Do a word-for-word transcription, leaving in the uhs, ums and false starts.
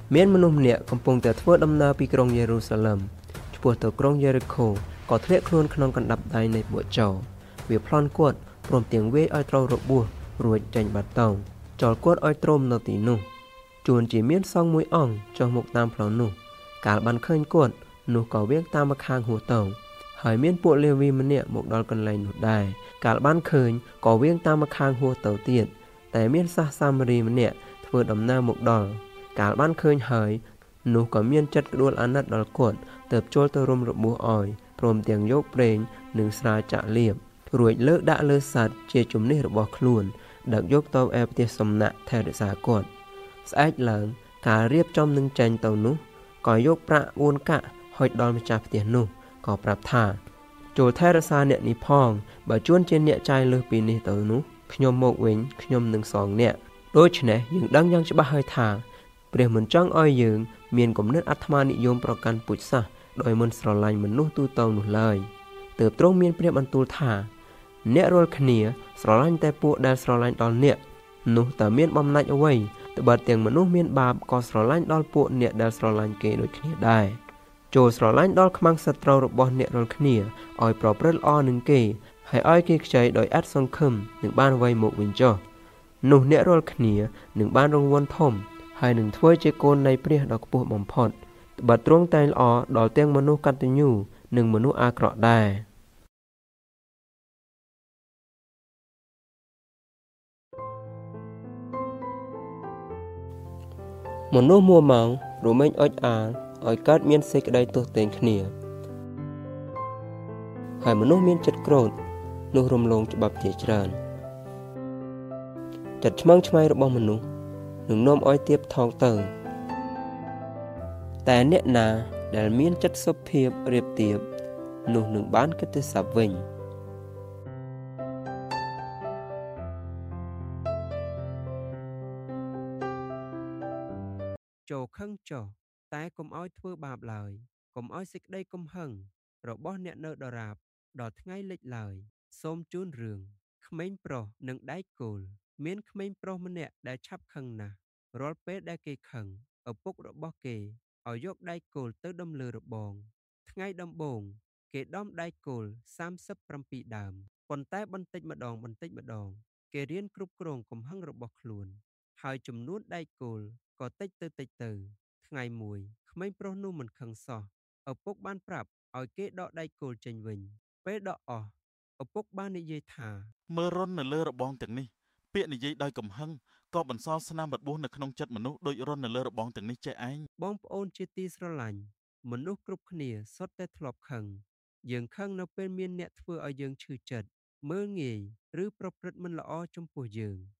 មានមនុស្សម្នាក់កំពុងតែធ្វើដំណើរពីក្រុងយេរូសាឡឹមឆ្ពោះទៅក្រុងយេរីខូក៏ធ្លាក់ខ្លួនក្នុងកណ្ដាប់ដៃនៃពួកចោរវាប្លន់គាត់ព្រមទាំងវាយឲ្យត្រូវរបួសរួចចេញបាត់ទៅចោលគាត់ឲ្យទ្រាំនៅទីនោះជួនជាមានសង្ឃមួយអង្គចុះមកតាមផ្លូវនោះកាលបានឃើញគាត់នោះក៏វាងតាមមកខាងហួរទៅហើយមានពួកលេវីម្នាក់មកដល់កន្លែងនោះដែរកាលបានឃើញក៏វាងតាមមកខាងហួរទៅទៀតតែមានសាសសាមារីម្នាក់ធ្វើដំណើរមកដល់កាលបានឃើញហើយនោះក៏មានចិត្តក្ដួលអាណិតដល់គាត់ទើបចូលទៅរុំរបួសឲ្យព្រមទាំងយកប្រេងនិងស្រាចាក់លាបរួចលើកដាក់លើសត្វជាជំនិះរបស់ខ្លួនដឹកយកទៅឯផ្ទះសំណាក់ថែរក្សាគាត់ស្អែកឡើងការរៀបចំនឹងចេញទៅនោះក៏យកប្រាក់អួនកាក់ហុចដល់ម្ចាស់ផ្ទះនោះក៏ប្រាប់ថាចូលថែរក្សាអ្នកនេះផងបើជួនជាអ្នកចាយលើសពីនេះទៅនោះខ្ញុំមកវិញខ្ញុំនឹងសងអ្នកដូច្នេះយើងដឹងយ៉ាងច្បាស់ហើយថាព្រះមិនចង់ឲ្យយើងមានគំនិតអាត្មានិយមប្រកាន់ពូជសាសន៍ដោយមិនស្រឡាញ់មនុស្សទូទៅនោះឡើយទើបទ្រង់មានព្រះបន្ទូលថាអ្នករាល់គ្នាស្រឡាញ់តែពួកដែលស្រឡាញ់ដល់អ្នកនោះតើមានបំណាច់អ្វីត្បិតទាំងមនុស្សមានបាបក៏ស្រឡាញ់ដល់ពួកអ្នកដែលស្រឡាញ់គេដូចគ្នាដែរចូលស្រឡាញ់ដល់ខ្មាំងសត្រូវរបស់អ្នករាល់គ្នាឲ្យប្រព្រឹត្តល្អនឹងគេហើយឲ្យគេខ្ចីដោយឥតសង្ឃឹមនឹងបានអ្វីមកវិញចុះនោះអ្នករាល់គ្នានឹងបានរង្វាន់ធំហើយនឹងធ្វើជាកូននៃព្រះដ៏ខ្ពស់បំផុតត្បិតទ្រង់តែងល្អដល់ទាំងមនុស្សកតញ្ញូនិងមនុស្សអាក្រក់ដែរមនុស្សមួម៉ោងរមែងអុចអាលឲ្យកើតមានសេចក្តីទោសទែងគ្នាហើយមនុស្សមានចិត្តក្រោធនោះរំលងច្បាប់ជាច្រើនចិត្តឆ្មើងឆ្មៃរបស់មនុស្សនឹងនាំឲ្យទៀបថោកទៅតែអ្នកណាដែលមានចិត្តសុភាពរៀបទៀបនោះនឹងបានកិត្តិស័ព្ទវិញចូលខឹងចុះតែកុំឲ្យធ្វើបាបឡើយកុំឲ្យសេចក្តីកំហឹងរបស់អ្នកនៅដរាបដល់ថ្ងៃលិចឡើយសូមជូនរឿងក្មេងប្រុសនិងដែកគោលមានក្មេងប្រុសម្នាក់ដែលឆាប់ខឹងណាស់រាល់ពេលដែលគេខឹងឪពុករបស់គេឲ្យយកដែកគោលទៅដំលើរបងថ្ងៃដំបូងគេដំដែកគោលសាមសិបប្រាំពីរដើមប៉ុន្តែបន្តិចម្ដងបន្តិចម្ដងគេរៀនគ្រប់គ្រងកំហឹងរបស់ខ្លួនហើយចំនួនដែកគោលក៏តិចទៅតិចទៅថ្ងៃមួយក្មេងប្រុសនោះមិនខឹងសោះឪពុកបានប្រាប់ឲ្យគេដកដែកគោលចេញវិញពេលដកអស់ឪពុកបាននិយាយថាមើលរននៅលើរបងទាំងនេះពាក្យនិយាយដោយកំហឹងក៏បន្សល់ស្នាមរបួសនៅក្នុងចិត្តមនុស្សដូចរននៅលើរបងទាំងនេះចេះឯងបងប្អូនជាទីស្រឡាញ់មនុស្សគ្រប់គ្នាសុទ្ធតែធ្លាប់ខឹងយើងខឹងនៅពេលមានអ្នកធ្វើឲ្យយើងឈឺចិត្តមើលងាយឬប្រព្រឹត្តមិនល្អចំពោះយើង